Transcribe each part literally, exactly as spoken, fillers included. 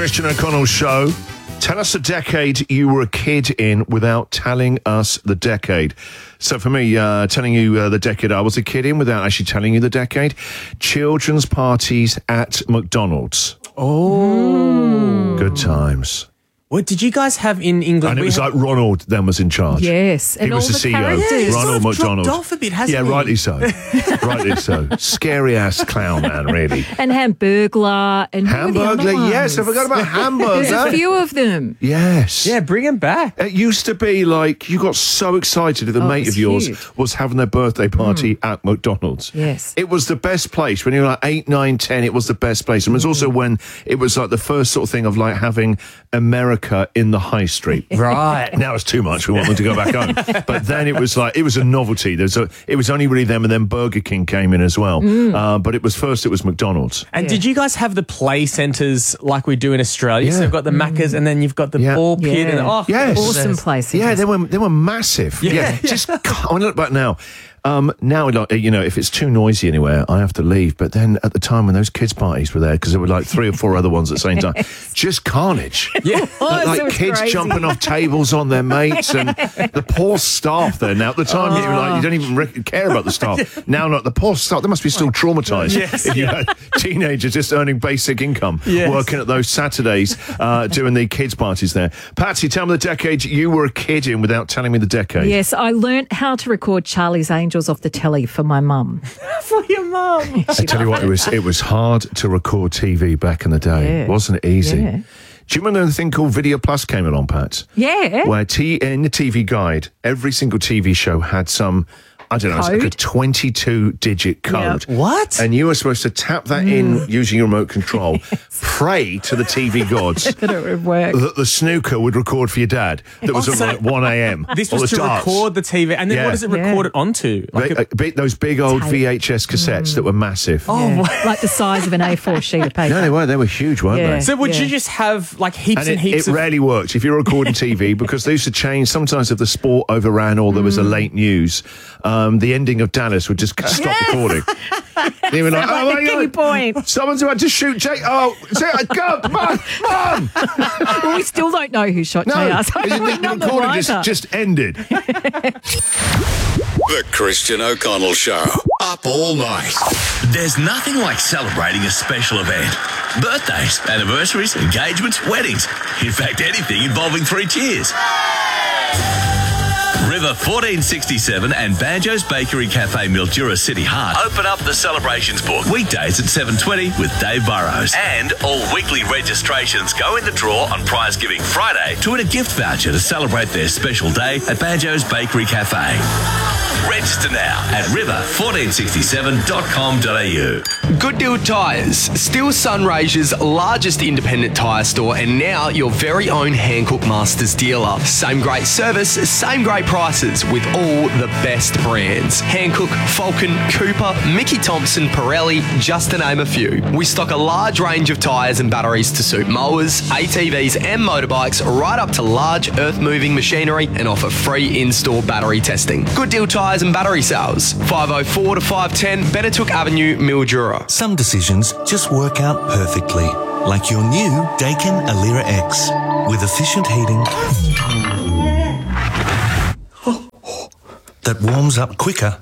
Christian O'Connell Show. Tell us a decade you were a kid in without telling us the decade. So for me, uh, telling you uh, the decade I was a kid in without actually telling you the decade, children's parties at McDonald's. Oh. Good times. What did you guys have in England? And it We was had- like Ronald then was in charge. Yes, and he was all the, the C E O. characters. Yeah, he's Ronald sort of McDonald. dropped off a bit, hasn't yeah, he? rightly so. rightly so. Scary ass clown man, really. And Hamburglar and who were the other Hamburglar, yes, I ones? forgot about Hamburglar. There's a few of them. Yes. Yeah, bring him back. It used to be like you got so excited if a Oh, mate it was of yours huge. was having their birthday party at McDonald's. Yes. It was the best place. When you were like eight, nine, ten, it was the best place. And it was also when it was like the first sort of thing of like having America in the high street. Right. Now it's too much. We want them to go back home. But then it was like, it was a novelty. There's a, it was only really them, and then Burger King came in as well. Uh, but it was first, it was McDonald's. And Yeah. did you guys have the play centres like we do in Australia? So Yeah. you've got the Maccas and then you've got the Yeah. ball pit. And, Yeah. oh, Yes. Awesome places. Yeah, they were they were massive. Yeah, Yeah. just when I look back now. Um, now, like, you know, if it's too noisy anywhere, I have to leave. But then at the time when those kids' parties were there, because there were like three or four other ones at the same time, just carnage. Yeah. Like, like it was kids crazy. jumping off tables on their mates, and the poor staff there. Now, at the time, you, like, you don't even rec- care about the staff. Now, not the poor staff. They must be still traumatised Yes. if you had teenagers just earning basic income, Yes. working at those Saturdays, uh, doing the kids' parties there. Patsy, tell me the decade you were a kid in without telling me the decade. Yes, I learnt how to record Charlie's Angels off the telly for my mum. for your mum. I tell you what, it was it was hard to record T V back in the day. Yeah. Wasn't it easy? Yeah. Do you remember the thing called Video Plus came along, Pat? Yeah. Where T in the T V guide, every single T V show had some, I don't know, it's like a Code? twenty-two digit code. What? And you were supposed to tap that in using your remote control, pray to the T V gods that it would work. that the snooker would record for your dad that was at so- like one a.m. This or was the to darts. record the T V. And then Yeah. what does it Yeah. record it onto? Like Big- a, uh, big- those big old Tape. V H S cassettes that were massive. oh, Yeah. what? Like the size of an A four sheet of paper. No, they were. They were huge, weren't Yeah. they? So would Yeah. you just have like heaps And and, it, heaps it of... rarely worked if you're recording T V because they used to change. Sometimes if the sport overran or there was a late news, um, the ending of Dallas would just stop recording. They were like, oh Like my the key God, point. someone's about to shoot Jake. Oh, say, go, mum, mum. Well, we still don't know who shot No, J R, so the, we the don't know recording either. just, just ended. The Christian O'Connell Show. Up all night. There's nothing like celebrating a special event. Birthdays, anniversaries, engagements, weddings. In fact, anything involving three cheers. River fourteen sixty-seven and Banjo's Bakery Cafe Mildura City Heart open up the celebrations book weekdays at seven twenty with Dave Burrows. And all weekly registrations go in the draw on Prize Giving Friday to win a gift voucher to celebrate their special day at Banjo's Bakery Cafe. Register now at river fourteen sixty-seven dot com dot a u. Good Deal Tyres, still Sunraysia's largest independent tyre store and now your very own Hankook Masters dealer. Same great service, same great prices with all the best brands. Hankook, Falcon, Cooper, Mickey Thompson, Pirelli, just to name a few. We stock a large range of tyres and batteries to suit mowers, A T Vs and motorbikes right up to large earth-moving machinery and offer free in-store battery testing. Good Deal Tyres and battery sales, five oh four to five ten Benetook Avenue, Mildura. Some decisions just work out perfectly, like your new Daikin Alira X with efficient heating that warms up quicker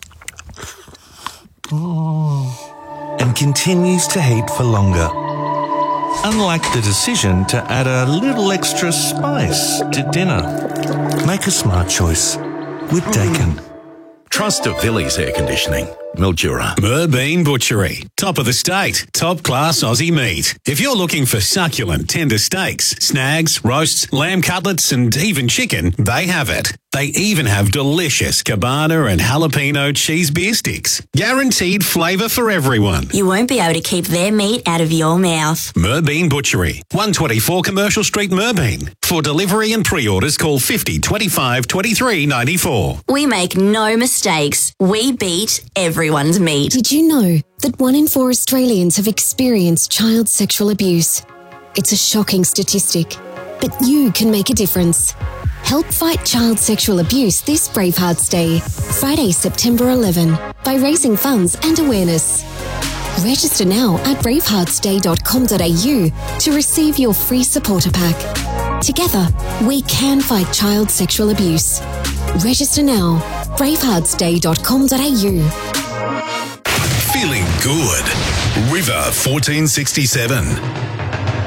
and continues to heat for longer. Unlike the decision to add a little extra spice to dinner. Make a smart choice with Daikin. Trust of Villiers Air Conditioning, Mildura. Merbean Butchery. Top of the state. Top class Aussie meat. If you're looking for succulent, tender steaks, snags, roasts, lamb cutlets, and even chicken, they have it. They even have delicious cabana and jalapeno cheese beer sticks. Guaranteed flavour for everyone. You won't be able to keep their meat out of your mouth. Merbean Butchery. one twenty-four Commercial Street, Merbean. For delivery and pre-orders, call fifty twenty-five twenty-three ninety-four. We make no mistakes. We beat everyone's meat. Did you know that one in four Australians have experienced child sexual abuse? It's a shocking statistic, but you can make a difference. Help fight child sexual abuse this Bravehearts Day, Friday, September eleventh, by raising funds and awareness. Register now at bravehearts day dot com dot a u to receive your free supporter pack. Together, we can fight child sexual abuse. Register now. bravehearts day dot com dot a u. Feeling good. River fourteen sixty-seven.